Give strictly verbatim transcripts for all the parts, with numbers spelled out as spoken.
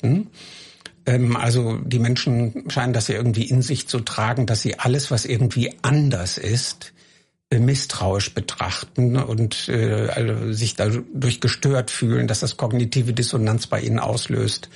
betrachten. Ähm, also die Menschen scheinen das ja irgendwie in sich zu tragen, dass sie alles, was irgendwie anders ist, äh, misstrauisch betrachten und äh, also sich dadurch gestört fühlen, dass das kognitive Dissonanz bei ihnen auslöst.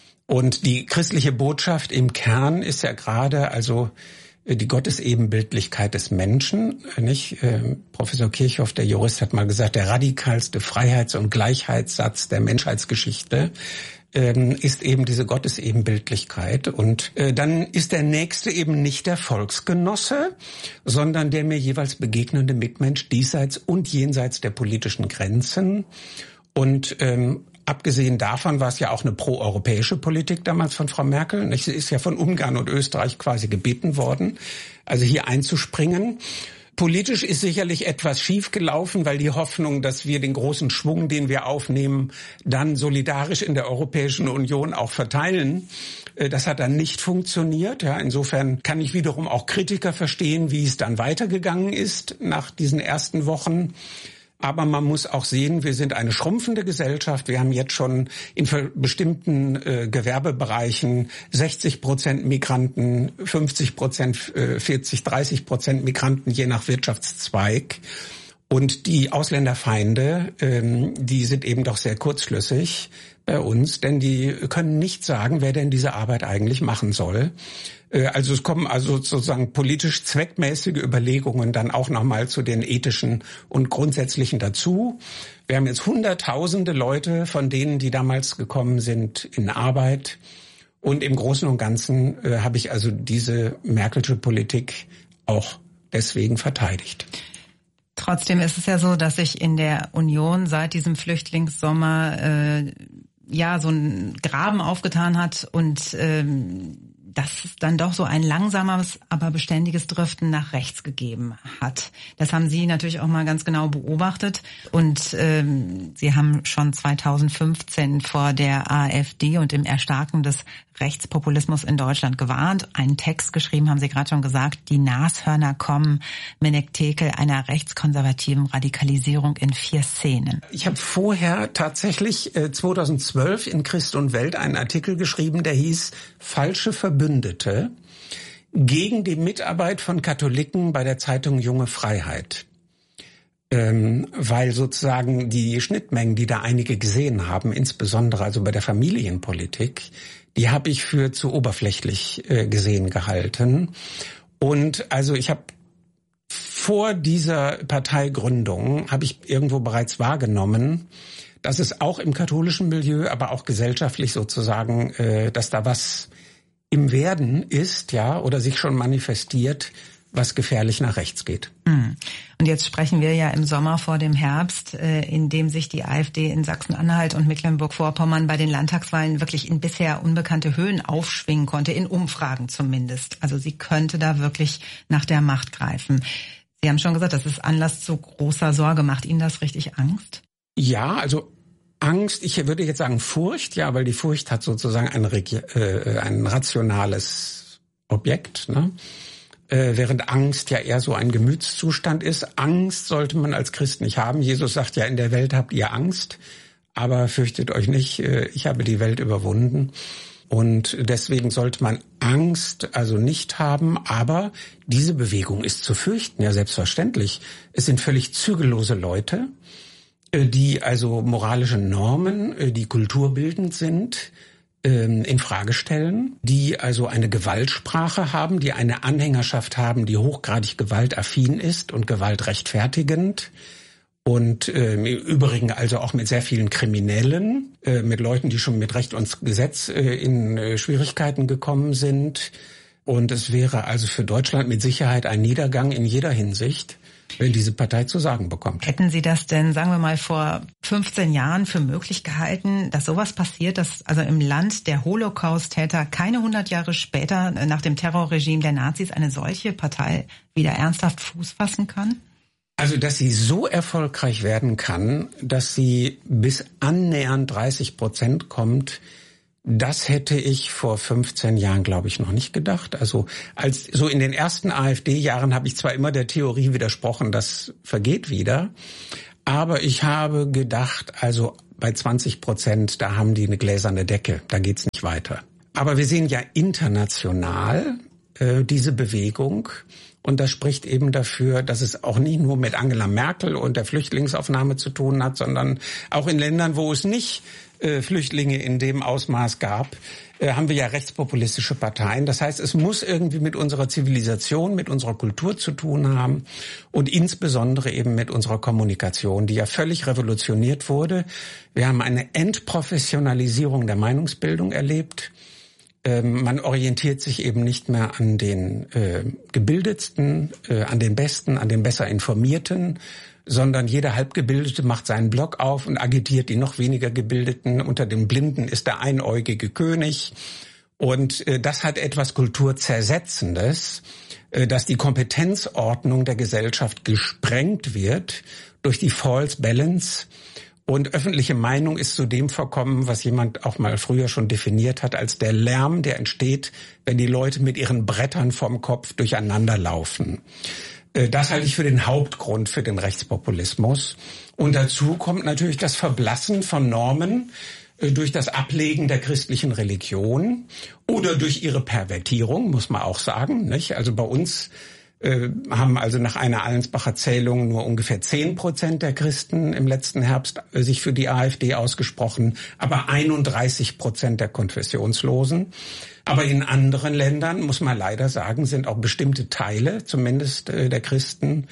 Und die christliche Botschaft im Kern ist ja gerade also die Gottesebenbildlichkeit des Menschen, nicht? Äh, Professor Kirchhoff, der Jurist, hat mal gesagt, der radikalste Freiheits- und Gleichheitssatz der Menschheitsgeschichte ähm, ist eben diese Gottesebenbildlichkeit. Und äh, dann ist der Nächste eben nicht der Volksgenosse, sondern der mir jeweils begegnende Mitmensch diesseits und jenseits der politischen Grenzen. Und ähm, abgesehen davon war es ja auch eine proeuropäische Politik damals von Frau Merkel. Sie ist ja von Ungarn und Österreich quasi gebeten worden, also hier einzuspringen. Politisch ist sicherlich etwas schiefgelaufen, weil die Hoffnung, dass wir den großen Schwung, den wir aufnehmen, dann solidarisch in der Europäischen Union auch verteilen, das hat dann nicht funktioniert. Ja, insofern kann ich wiederum auch Kritiker verstehen, wie es dann weitergegangen ist nach diesen ersten Wochen. Aber man muss auch sehen, wir sind eine schrumpfende Gesellschaft. Wir haben jetzt schon in bestimmten äh, Gewerbebereichen sechzig Prozent Migranten, fünfzig Prozent, äh, vierzig, dreißig Prozent Migranten, je nach Wirtschaftszweig. Und die Ausländerfeinde, ähm, die sind eben doch sehr kurzschlüssig bei uns, denn die können nicht sagen, wer denn diese Arbeit eigentlich machen soll. Also es kommen also sozusagen politisch zweckmäßige Überlegungen dann auch nochmal zu den ethischen und grundsätzlichen dazu. Wir haben jetzt hunderttausende Leute von denen, die damals gekommen sind, in Arbeit. Und im Großen und Ganzen äh, habe ich also diese Merkelsche Politik auch deswegen verteidigt. Trotzdem ist es ja so, dass sich in der Union seit diesem Flüchtlingssommer äh, ja so ein Graben aufgetan hat und ähm, dass es dann doch so ein langsames, aber beständiges Driften nach rechts gegeben hat. Das haben Sie natürlich auch mal ganz genau beobachtet. Und ähm, Sie haben schon zweitausendfünfzehn vor der AfD und dem Erstarken des Rechtspopulismus in Deutschland gewarnt. Einen Text geschrieben, haben Sie gerade schon gesagt, die Nashörner kommen, Menektekel einer rechtskonservativen Radikalisierung in vier Szenen. Ich habe vorher tatsächlich äh, zweitausendzwölf in Christ und Welt einen Artikel geschrieben, der hieß Falsche Verbündete gegen die Mitarbeit von Katholiken bei der Zeitung Junge Freiheit. Ähm, weil sozusagen die Schnittmengen, die da einige gesehen haben, insbesondere also bei der Familienpolitik, die habe ich für zu oberflächlich äh, gesehen gehalten. Und also ich habe vor dieser Parteigründung, habe ich irgendwo bereits wahrgenommen, dass es auch im katholischen Milieu, aber auch gesellschaftlich sozusagen, äh, dass da was im Werden ist, ja, oder sich schon manifestiert, was gefährlich nach rechts geht. Und jetzt sprechen wir ja im Sommer vor dem Herbst, in dem sich die AfD in Sachsen-Anhalt und Mecklenburg-Vorpommern bei den Landtagswahlen wirklich in bisher unbekannte Höhen aufschwingen konnte, in Umfragen zumindest. Also sie könnte da wirklich nach der Macht greifen. Sie haben schon gesagt, das ist Anlass zu großer Sorge. Macht Ihnen das richtig Angst? Ja, also Angst, ich würde jetzt sagen Furcht, ja, weil die Furcht hat sozusagen ein, äh, ein rationales Objekt, ne? Äh, während Angst ja eher so ein Gemütszustand ist. Angst sollte man als Christ nicht haben. Jesus sagt ja, in der Welt habt ihr Angst, aber fürchtet euch nicht, äh, ich habe die Welt überwunden. Und deswegen sollte man Angst also nicht haben, aber diese Bewegung ist zu fürchten, ja selbstverständlich. Es sind völlig zügellose Leute, die also moralische Normen, die kulturbildend sind, in Frage stellen, die also eine Gewaltsprache haben, die eine Anhängerschaft haben, die hochgradig gewaltaffin ist und gewaltrechtfertigend und äh, im Übrigen also auch mit sehr vielen Kriminellen, äh, mit Leuten, die schon mit Recht und Gesetz äh, in äh, Schwierigkeiten gekommen sind. Und es wäre also für Deutschland mit Sicherheit ein Niedergang in jeder Hinsicht, wenn diese Partei zu sagen bekommt. Hätten Sie das denn, sagen wir mal, vor fünfzehn Jahren für möglich gehalten, dass sowas passiert, dass also im Land der Holocaust-Täter keine hundert Jahre später nach dem Terrorregime der Nazis eine solche Partei wieder ernsthaft Fuß fassen kann? Also, dass sie so erfolgreich werden kann, dass sie bis annähernd dreißig Prozent kommt, das hätte ich vor fünfzehn Jahren, glaube ich, noch nicht gedacht. Also als so in den ersten AfD-Jahren habe ich zwar immer der Theorie widersprochen, das vergeht wieder, aber ich habe gedacht, also bei zwanzig Prozent, da haben die eine gläserne Decke, da geht's nicht weiter. Aber wir sehen ja international äh, diese Bewegung. Und das spricht eben dafür, dass es auch nicht nur mit Angela Merkel und der Flüchtlingsaufnahme zu tun hat, sondern auch in Ländern, wo es nicht äh, Flüchtlinge in dem Ausmaß gab, äh, haben wir ja rechtspopulistische Parteien. Das heißt, es muss irgendwie mit unserer Zivilisation, mit unserer Kultur zu tun haben und insbesondere eben mit unserer Kommunikation, die ja völlig revolutioniert wurde. Wir haben eine Entprofessionalisierung der Meinungsbildung erlebt. Man orientiert sich eben nicht mehr an den äh, Gebildetsten, äh, an den Besten, an den besser Informierten, sondern jeder Halbgebildete macht seinen Blog auf und agitiert die noch weniger Gebildeten. Unter den Blinden ist der einäugige König. Und äh, das hat etwas Kulturzersetzendes, äh, dass die Kompetenzordnung der Gesellschaft gesprengt wird durch die False Balance. Und öffentliche Meinung ist zu dem verkommen, was jemand auch mal früher schon definiert hat, als der Lärm, der entsteht, wenn die Leute mit ihren Brettern vorm Kopf durcheinander laufen. Das halte ich für den Hauptgrund für den Rechtspopulismus. Und dazu kommt natürlich das Verblassen von Normen durch das Ablegen der christlichen Religion oder durch ihre Pervertierung, muss man auch sagen, nicht? Also bei uns haben also nach einer Allensbacher Zählung nur ungefähr zehn Prozent der Christen im letzten Herbst sich für die AfD ausgesprochen, aber einunddreißig Prozent der Konfessionslosen. Aber in anderen Ländern, muss man leider sagen, sind auch bestimmte Teile, zumindest der Christen,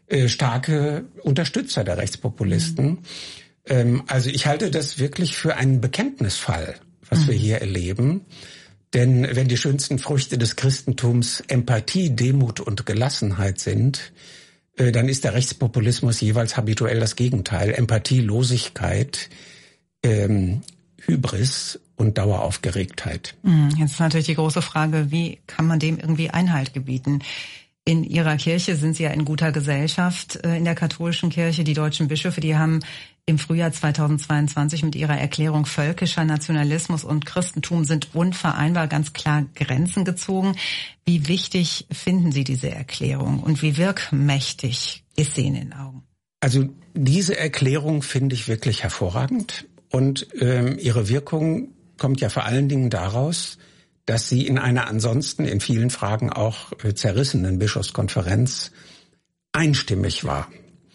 starke Unterstützer der Rechtspopulisten. Mhm. Also ich halte das wirklich für einen Bekenntnisfall, was mhm. wir hier erleben. Denn wenn die schönsten Früchte des Christentums Empathie, Demut und Gelassenheit sind, dann ist der Rechtspopulismus jeweils habituell das Gegenteil. Empathielosigkeit, ähm, Hybris und Daueraufgeregtheit. Jetzt ist natürlich die große Frage, wie kann man dem irgendwie Einhalt gebieten? In Ihrer Kirche sind Sie ja in guter Gesellschaft, in der katholischen Kirche. Die deutschen Bischöfe, die haben im Frühjahr zweitausendzweiundzwanzig mit ihrer Erklärung völkischer Nationalismus und Christentum sind unvereinbar ganz klar Grenzen gezogen. Wie wichtig finden Sie diese Erklärung und wie wirkmächtig ist sie in den Augen? Also diese Erklärung finde ich wirklich hervorragend und ähm, ihre Wirkung kommt ja vor allen Dingen daraus, dass sie in einer ansonsten in vielen Fragen auch äh, zerrissenen Bischofskonferenz einstimmig war.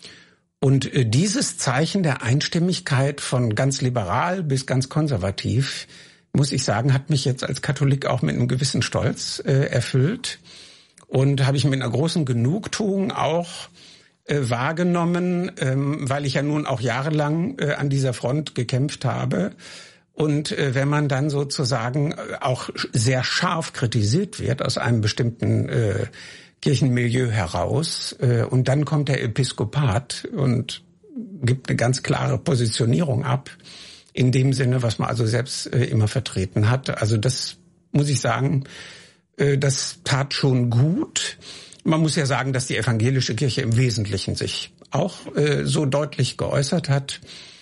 Und äh, dieses Zeichen der Einstimmigkeit von ganz liberal bis ganz konservativ, muss ich sagen, hat mich jetzt als Katholik auch mit einem gewissen Stolz äh, erfüllt. Und habe ich mit einer großen Genugtuung auch äh, wahrgenommen, ähm, weil ich ja nun auch jahrelang äh, an dieser Front gekämpft habe. Und äh, wenn man dann sozusagen auch sehr scharf kritisiert wird aus einem bestimmten äh, Kirchenmilieu heraus äh, und dann kommt der Episkopat und gibt eine ganz klare Positionierung ab, in dem Sinne, was man also selbst äh, immer vertreten hat. Also das muss ich sagen, äh, das tat schon gut. Man muss ja sagen, dass die evangelische Kirche im Wesentlichen sich auch äh, so deutlich geäußert hat.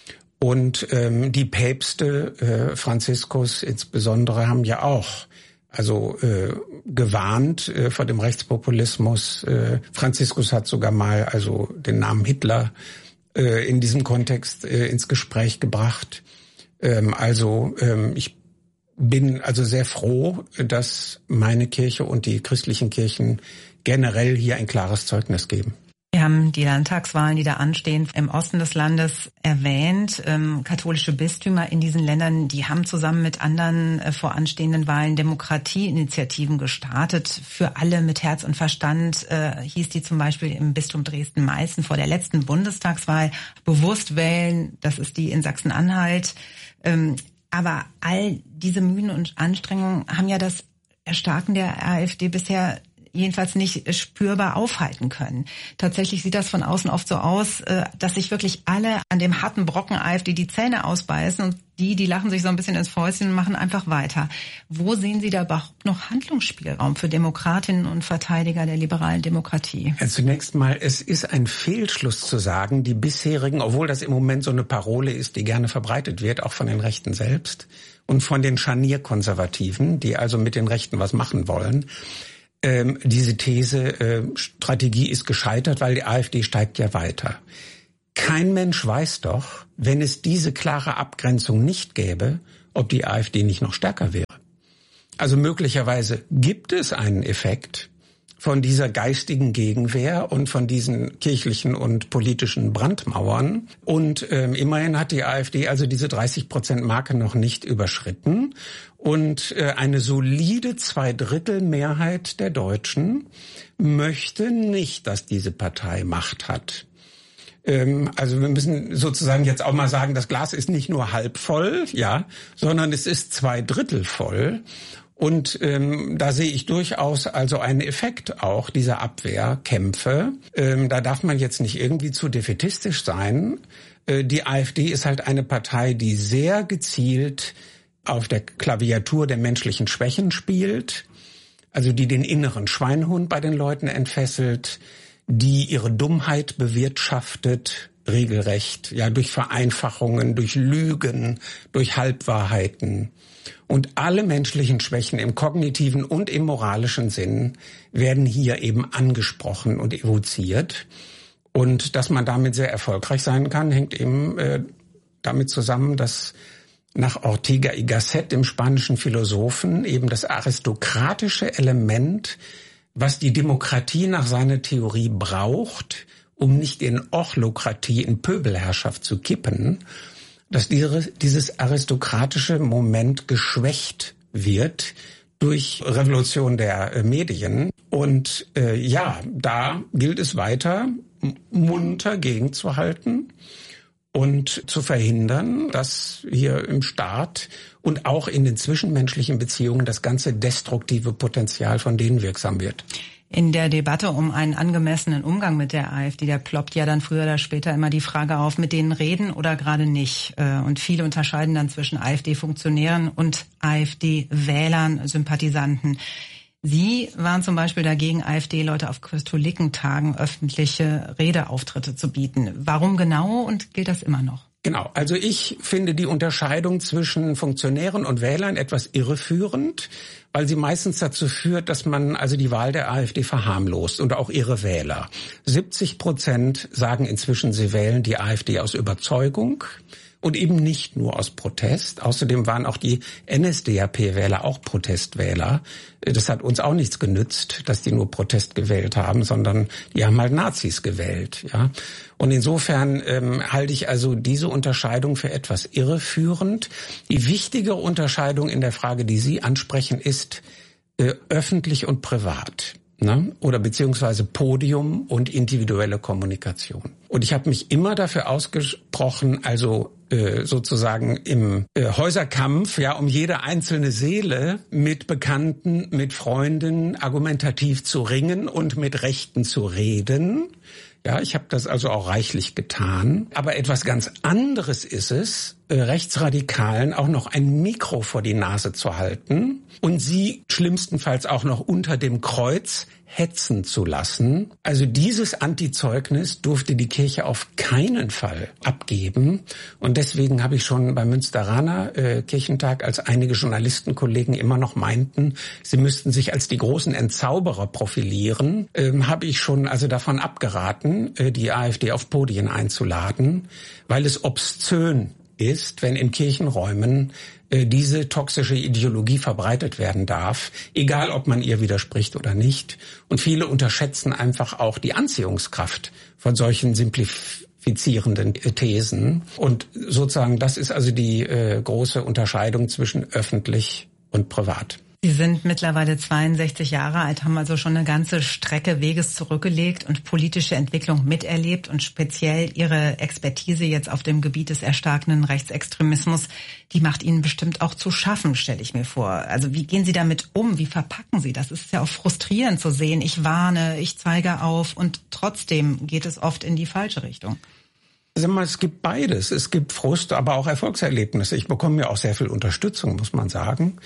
Und ähm, die Päpste, äh, Franziskus insbesondere, haben ja auch also äh, gewarnt äh, vor dem Rechtspopulismus. Äh, Franziskus hat sogar mal also den Namen Hitler äh, in diesem Kontext äh, ins Gespräch gebracht. Ähm, also ähm, ich bin also sehr froh, dass meine Kirche und die christlichen Kirchen generell hier ein klares Zeugnis geben. Wir haben die Landtagswahlen, die da anstehen, im Osten des Landes erwähnt. Ähm, katholische Bistümer in diesen Ländern, die haben zusammen mit anderen äh, voranstehenden Wahlen Demokratieinitiativen gestartet. Für alle mit Herz und Verstand äh, hieß die zum Beispiel im Bistum Dresden-Meißen vor der letzten Bundestagswahl bewusst wählen. Das ist die in Sachsen-Anhalt. Ähm, aber all diese Mühen und Anstrengungen haben ja das Erstarken der AfD bisher jedenfalls nicht spürbar aufhalten können. Tatsächlich sieht das von außen oft so aus, dass sich wirklich alle an dem harten Brocken AfD die Zähne ausbeißen und die, die lachen sich so ein bisschen ins Fäustchen und machen einfach weiter. Wo sehen Sie da überhaupt noch Handlungsspielraum für Demokratinnen und Verteidiger der liberalen Demokratie? Ja, zunächst mal, es ist ein Fehlschluss zu sagen, die bisherigen, obwohl das im Moment so eine Parole ist, die gerne verbreitet wird, auch von den Rechten selbst und von den Scharnierkonservativen, die also mit den Rechten was machen wollen, Ähm, diese These, äh, Strategie ist gescheitert, weil die AfD steigt ja weiter. kein Mensch weiß doch, wenn es diese klare Abgrenzung nicht gäbe, ob die AfD nicht noch stärker wäre. Also möglicherweise gibt es einen Effekt von dieser geistigen Gegenwehr und von diesen kirchlichen und politischen Brandmauern. Und ähm, immerhin hat die AfD also diese dreißig Prozent Marke noch nicht überschritten. Und äh, eine solide Zweidrittelmehrheit der Deutschen möchte nicht, dass diese Partei Macht hat. Ähm, also wir müssen sozusagen jetzt auch mal sagen, das Glas ist nicht nur halb voll, ja, sondern es ist zwei Drittel voll. Und ähm, da sehe ich durchaus also einen Effekt auch dieser Abwehrkämpfe. Ähm, da darf man jetzt nicht irgendwie zu defätistisch sein. Äh, die AfD ist halt eine Partei, die sehr gezielt auf der Klaviatur der menschlichen Schwächen spielt, also die den inneren Schweinehund bei den Leuten entfesselt, die ihre Dummheit bewirtschaftet, regelrecht, ja, durch Vereinfachungen, durch Lügen, durch Halbwahrheiten. Und alle menschlichen Schwächen im kognitiven und im moralischen Sinn werden hier eben angesprochen und evoziert. Und dass man damit sehr erfolgreich sein kann, hängt eben äh, damit zusammen, dass nach Ortega y Gasset, dem spanischen Philosophen, eben das aristokratische Element, was die Demokratie nach seiner Theorie braucht, um nicht in Ochlokratie, in Pöbelherrschaft zu kippen, dass dieses aristokratische Moment geschwächt wird durch Revolution der Medien. Und äh, ja, da gilt es weiter, munter gegenzuhalten und zu verhindern, dass hier im Staat und auch in den zwischenmenschlichen Beziehungen das ganze destruktive Potenzial von denen wirksam wird. In der Debatte um einen angemessenen Umgang mit der AfD, da ploppt ja dann früher oder später immer die Frage auf, mit denen reden oder gerade nicht. Und viele unterscheiden dann zwischen AfD-Funktionären und AfD-Wählern, Sympathisanten. Sie waren zum Beispiel dagegen, AfD-Leute auf Katholikentagen öffentliche Redeauftritte zu bieten. Warum genau und gilt das immer noch? Genau, also ich finde die Unterscheidung zwischen Funktionären und Wählern etwas irreführend, weil sie meistens dazu führt, dass man also die Wahl der AfD verharmlost und auch ihre Wähler. siebzig Prozent sagen inzwischen, sie wählen die AfD aus Überzeugung und eben nicht nur aus Protest. Außerdem waren auch die N S D A P-Wähler auch Protestwähler. Das hat uns auch nichts genützt, dass die nur Protest gewählt haben, sondern die haben halt Nazis gewählt, ja. Und insofern ähm, halte ich also diese Unterscheidung für etwas irreführend. Die wichtige Unterscheidung in der Frage, die Sie ansprechen, ist äh, öffentlich und privat. Ne? Oder beziehungsweise Podium und individuelle Kommunikation. Und ich habe mich immer dafür ausgesprochen, also äh, sozusagen im äh, Häuserkampf, ja, um jede einzelne Seele mit Bekannten, mit Freunden argumentativ zu ringen und mit Rechten zu reden. Ja, ich habe das also auch reichlich getan. Aber etwas ganz anderes ist es, äh, Rechtsradikalen auch noch ein Mikro vor die Nase zu halten und sie schlimmstenfalls auch noch unter dem Kreuz hetzen zu lassen. Also dieses Antizeugnis durfte die Kirche auf keinen Fall abgeben. Und deswegen habe ich schon beim Münsteraner äh, Kirchentag, als einige Journalistenkollegen immer noch meinten, sie müssten sich als die großen Entzauberer profilieren, ähm, habe ich schon also davon abgeraten, äh, die AfD auf Podien einzuladen, weil es obszön ist, wenn in Kirchenräumen äh, diese toxische Ideologie verbreitet werden darf, egal ob man ihr widerspricht oder nicht. Und viele unterschätzen einfach auch die Anziehungskraft von solchen simplifizierenden Thesen. Und sozusagen, das ist also die äh, große Unterscheidung zwischen öffentlich und privat. Sie sind mittlerweile zweiundsechzig Jahre alt, haben also schon eine ganze Strecke Weges zurückgelegt und politische Entwicklung miterlebt und speziell Ihre Expertise jetzt auf dem Gebiet des erstarkenden Rechtsextremismus, die macht Ihnen bestimmt auch zu schaffen, stelle ich mir vor. Also wie gehen Sie damit um? Wie verpacken Sie das? Es ist ja auch frustrierend zu sehen. Ich warne, ich zeige auf und trotzdem geht es oft in die falsche Richtung. Sag mal, es gibt beides. Es gibt Frust, aber auch Erfolgserlebnisse. Ich bekomme ja auch sehr viel Unterstützung, muss man sagen.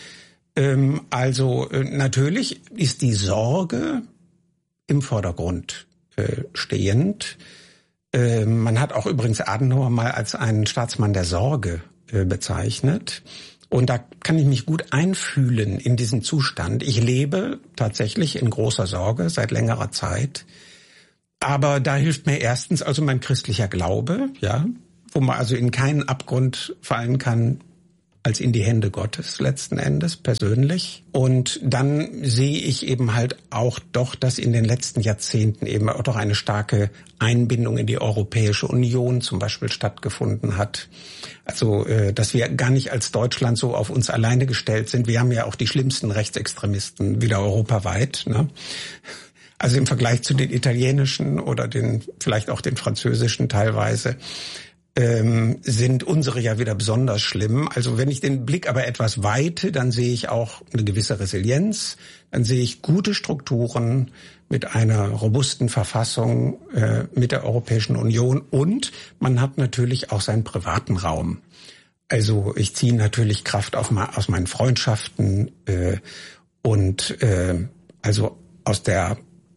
Also natürlich ist die Sorge im Vordergrund äh, stehend. Äh, man hat auch übrigens Adenauer mal als einen Staatsmann der Sorge äh, bezeichnet. Und da kann ich mich gut einfühlen in diesen Zustand. Ich lebe tatsächlich in großer Sorge seit längerer Zeit. Aber da hilft mir erstens also mein christlicher Glaube, ja, wo man also in keinen Abgrund fallen kann, als in die Hände Gottes letzten Endes persönlich. Und dann sehe ich eben halt auch doch, dass in den letzten Jahrzehnten eben auch doch eine starke Einbindung in die Europäische Union zum Beispiel stattgefunden hat. Also, dass wir gar nicht als Deutschland so auf uns alleine gestellt sind. Wir haben ja auch die schlimmsten Rechtsextremisten wieder europaweit, ne? Also im Vergleich zu den italienischen oder den vielleicht auch den französischen teilweise. Ähm, sind unsere ja wieder besonders schlimm. Also wenn ich den Blick aber etwas weite, dann sehe ich auch eine gewisse Resilienz, dann sehe ich gute Strukturen mit einer robusten Verfassung, äh, mit der Europäischen Union und man hat natürlich auch seinen privaten Raum. Also ich ziehe natürlich Kraft auf, aus meinen Freundschaften äh, und äh, also aus der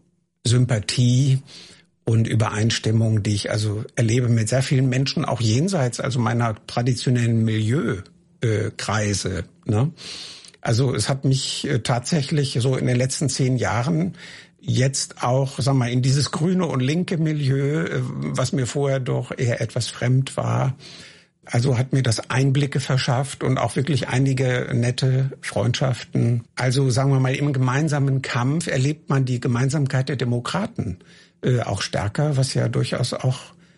Sympathie und Übereinstimmung, die ich also erlebe mit sehr vielen Menschen, auch jenseits also meiner traditionellen Milieukreise. Äh, ne? Also es hat mich äh, tatsächlich so in den letzten zehn Jahren jetzt auch, sag mal, in dieses grüne und linke Milieu, äh, was mir vorher doch eher etwas fremd war, also hat mir das Einblicke verschafft und auch wirklich einige nette Freundschaften. Also sagen wir mal, im gemeinsamen Kampf erlebt man die Gemeinsamkeit der Demokraten Äh, auch stärker, was ja durchaus auch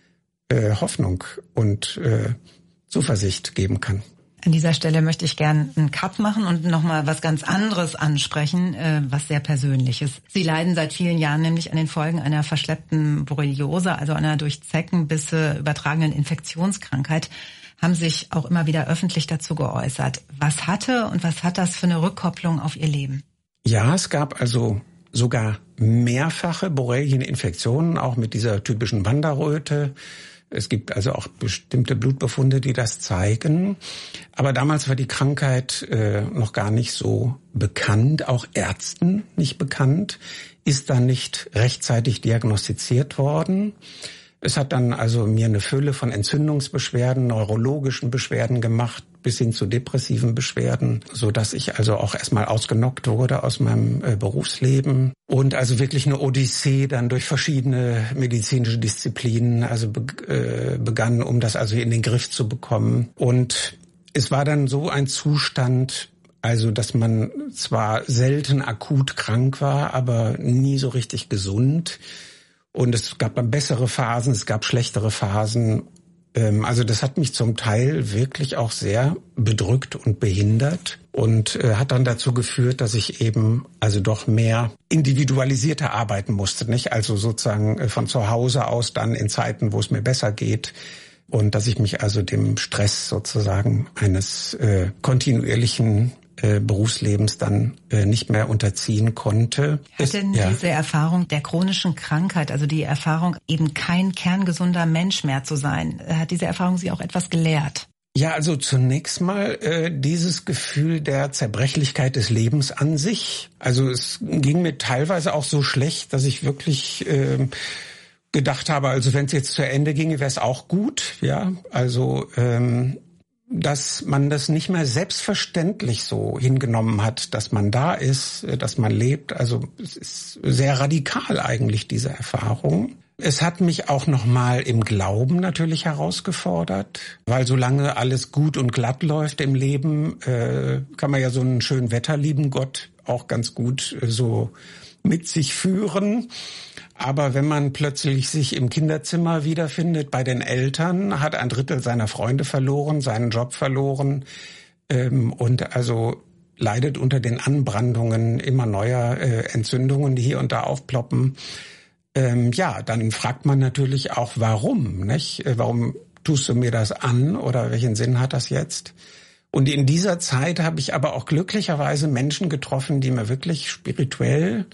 äh, Hoffnung und äh, Zuversicht geben kann. An dieser Stelle möchte ich gern einen Cut machen und nochmal was ganz anderes ansprechen, äh, was sehr Persönliches. Sie leiden seit vielen Jahren nämlich an den Folgen einer verschleppten Borreliose, also einer durch Zeckenbisse übertragenen Infektionskrankheit, haben sich auch immer wieder öffentlich dazu geäußert. Was hatte und was hat das für eine Rückkopplung auf Ihr Leben? Ja, es gab also sogar mehrfache Borrelieninfektionen, auch mit dieser typischen Wanderröte. Es gibt also auch bestimmte Blutbefunde, die das zeigen. Aber damals war die Krankheit äh, noch gar nicht so bekannt, auch Ärzten nicht bekannt, ist dann nicht rechtzeitig diagnostiziert worden. Es hat dann also mir eine Fülle von Entzündungsbeschwerden, neurologischen Beschwerden gemacht, bis hin zu depressiven Beschwerden, so dass ich also auch erstmal ausgenockt wurde aus meinem äh, Berufsleben und also wirklich eine Odyssee dann durch verschiedene medizinische Disziplinen also be- äh, begann, um das also in den Griff zu bekommen. Und es war dann so ein Zustand, also dass man zwar selten akut krank war, aber nie so richtig gesund. Und es gab dann bessere Phasen, es gab schlechtere Phasen. Also das hat mich zum Teil wirklich auch sehr bedrückt und behindert und äh, hat dann dazu geführt, dass ich eben also doch mehr individualisierter arbeiten musste, nicht? Also sozusagen von zu Hause aus dann in Zeiten, wo es mir besser geht und dass ich mich also dem Stress sozusagen eines äh, kontinuierlichen äh, Berufslebens dann äh, nicht mehr unterziehen konnte. Hat denn ja. diese Erfahrung der chronischen Krankheit, also die Erfahrung, eben kein kerngesunder Mensch mehr zu sein, hat diese Erfahrung Sie auch etwas gelehrt? Ja, also zunächst mal äh, dieses Gefühl der Zerbrechlichkeit des Lebens an sich. Also es ging mir teilweise auch so schlecht, dass ich wirklich äh, gedacht habe, also wenn es jetzt zu Ende ginge, wäre es auch gut. Ja, also ähm, dass man das nicht mehr selbstverständlich so hingenommen hat, dass man da ist, dass man lebt. Also es ist sehr radikal eigentlich, diese Erfahrung. Es hat mich auch nochmal im Glauben natürlich herausgefordert, weil solange alles gut und glatt läuft im Leben, äh, kann man ja so einen schönen wetterlieben Gott auch ganz gut äh, so mit sich führen. Aber wenn man plötzlich sich im Kinderzimmer wiederfindet bei den Eltern, hat ein Drittel seiner Freunde verloren, seinen Job verloren ähm, und also leidet unter den Anbrandungen immer neuer äh, Entzündungen, die hier und da aufploppen. Ähm, ja, dann fragt man natürlich auch, warum, nicht? Warum tust du mir das an oder welchen Sinn hat das jetzt? Und in dieser Zeit habe ich aber auch glücklicherweise Menschen getroffen, die mir wirklich spirituell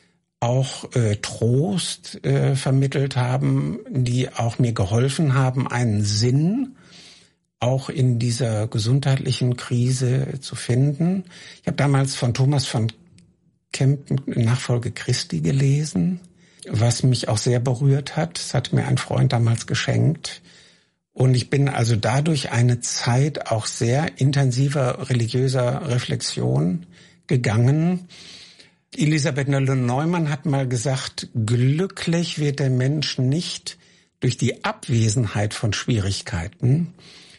auch äh, Trost äh, vermittelt haben, die auch mir geholfen haben, einen Sinn auch in dieser gesundheitlichen Krise zu finden. Ich habe damals von Thomas von Kempen Nachfolge Christi gelesen, was mich auch sehr berührt hat. Das hat mir ein Freund damals geschenkt. Und ich bin also dadurch eine Zeit auch sehr intensiver religiöser Reflexion gegangen, Elisabeth Noelle-Neumann hat mal gesagt, glücklich wird der Mensch nicht durch die Abwesenheit von Schwierigkeiten,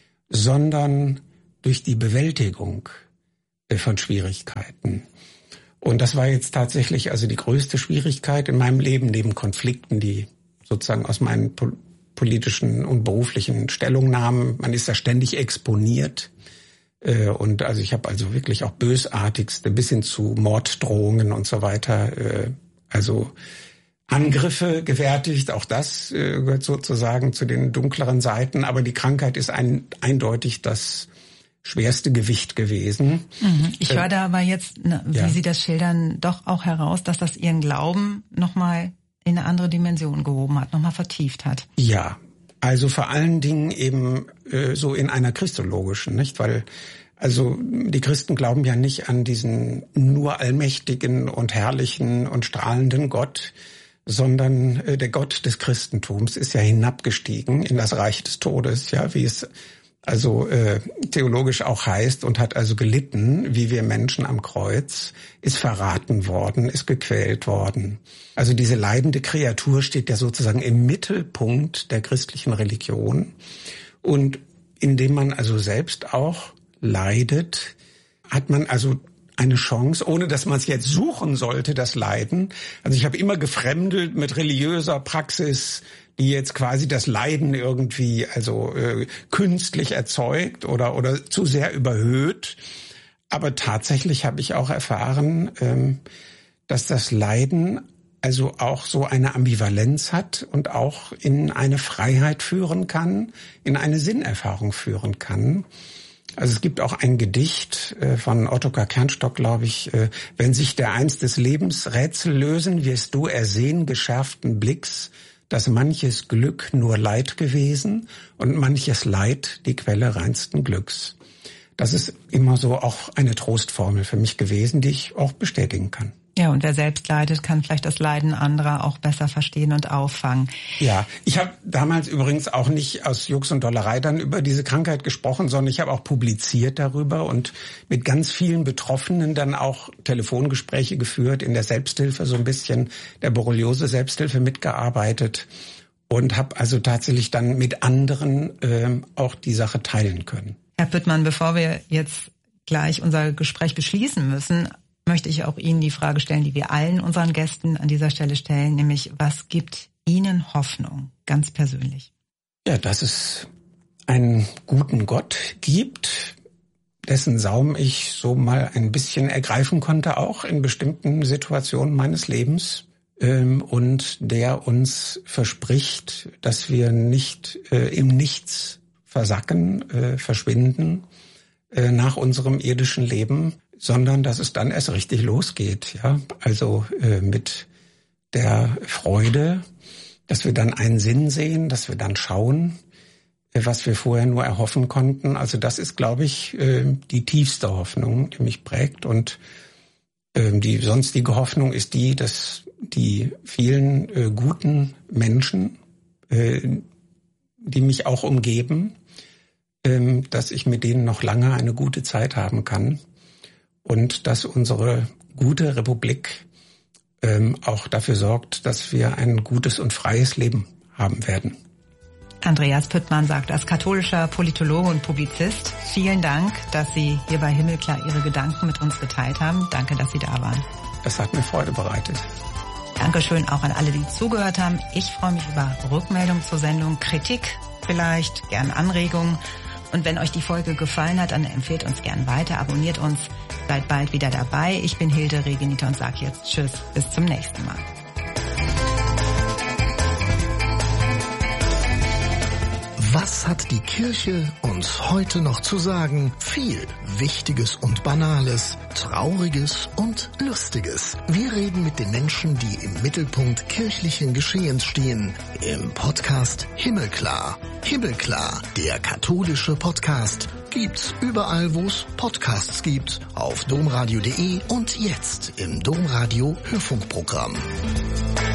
sondern durch die Bewältigung von Schwierigkeiten. Und das war jetzt tatsächlich also die größte Schwierigkeit in meinem Leben, neben Konflikten, die sozusagen aus meinen politischen und beruflichen Stellungnahmen, man ist ja ständig exponiert. Und also ich habe also wirklich auch bösartigste bis hin zu Morddrohungen und so weiter, also Angriffe gewärtigt. Auch das gehört sozusagen zu den dunkleren Seiten. Aber die Krankheit ist ein, eindeutig das schwerste Gewicht gewesen. Ich höre da aber jetzt, ne, wie ja. Sie das schildern, doch auch heraus, dass das Ihren Glauben nochmal in eine andere Dimension gehoben hat, nochmal vertieft hat. Ja, also vor allen Dingen eben äh, so in einer christologischen, nicht? Weil also die Christen glauben ja nicht an diesen nur allmächtigen und herrlichen und strahlenden Gott, sondern äh, der Gott des Christentums ist ja hinabgestiegen in das Reich des Todes, ja, wie es also äh, theologisch auch heißt, und hat also gelitten, wie wir Menschen am Kreuz, ist verraten worden, ist gequält worden. Also diese leidende Kreatur steht ja sozusagen im Mittelpunkt der christlichen Religion. Und indem man also selbst auch leidet, hat man also eine Chance, ohne dass man es jetzt suchen sollte, das Leiden. Also ich habe immer gefremdelt mit religiöser Praxis, die jetzt quasi das Leiden irgendwie also äh, künstlich erzeugt oder oder zu sehr überhöht. Aber tatsächlich habe ich auch erfahren, ähm, dass das Leiden also auch so eine Ambivalenz hat und auch in eine Freiheit führen kann, in eine Sinnerfahrung führen kann. Also es gibt auch ein Gedicht äh, von Ottokar Kernstock, glaube ich, äh, wenn sich der einst des Lebens Rätsel lösen, wirst du ersehen geschärften Blicks, dass manches Glück nur Leid gewesen und manches Leid die Quelle reinsten Glücks. Das ist immer so auch eine Trostformel für mich gewesen, die ich auch bestätigen kann. Ja, und wer selbst leidet, kann vielleicht das Leiden anderer auch besser verstehen und auffangen. Ja, ich habe damals übrigens auch nicht aus Jux und Dollerei dann über diese Krankheit gesprochen, sondern ich habe auch publiziert darüber und mit ganz vielen Betroffenen dann auch Telefongespräche geführt, in der Selbsthilfe so ein bisschen, der Borreliose-Selbsthilfe mitgearbeitet und habe also tatsächlich dann mit anderen äh, auch die Sache teilen können. Herr Püttmann, bevor wir jetzt gleich unser Gespräch beschließen müssen, möchte ich auch Ihnen die Frage stellen, die wir allen unseren Gästen an dieser Stelle stellen, nämlich was gibt Ihnen Hoffnung, ganz persönlich? Ja, dass es einen guten Gott gibt, dessen Saum ich so mal ein bisschen ergreifen konnte, auch in bestimmten Situationen meines Lebens, ähm, und der uns verspricht, dass wir nicht äh, im Nichts versacken, äh, verschwinden äh, nach unserem irdischen Leben, sondern dass es dann erst richtig losgeht, ja, also äh, mit der Freude, dass wir dann einen Sinn sehen, dass wir dann schauen, äh, was wir vorher nur erhoffen konnten. Also das ist, glaube ich, äh, die tiefste Hoffnung, die mich prägt, und äh, die sonstige Hoffnung ist die, dass die vielen äh, guten Menschen, äh, die mich auch umgeben, äh, dass ich mit denen noch lange eine gute Zeit haben kann. Und dass unsere gute Republik ähm, auch dafür sorgt, dass wir ein gutes und freies Leben haben werden. Andreas Püttmann sagt als katholischer Politologe und Publizist, vielen Dank, dass Sie hier bei Himmelklar Ihre Gedanken mit uns geteilt haben. Danke, dass Sie da waren. Das hat mir Freude bereitet. Dankeschön auch an alle, die zugehört haben. Ich freue mich über Rückmeldung zur Sendung, Kritik vielleicht, gern Anregungen. Und wenn euch die Folge gefallen hat, dann empfehlt uns gern weiter, abonniert uns, seid bald wieder dabei. Ich bin Hilde Regenita und sage jetzt Tschüss, bis zum nächsten Mal. Was hat die Kirche uns heute noch zu sagen? Viel Wichtiges und Banales, Trauriges und Lustiges. Wir reden mit den Menschen, die im Mittelpunkt kirchlichen Geschehens stehen, im Podcast Himmelklar. Himmelklar, der katholische Podcast, gibt's überall, wo es Podcasts gibt, auf domradio punkt de und jetzt im Domradio Hörfunkprogramm.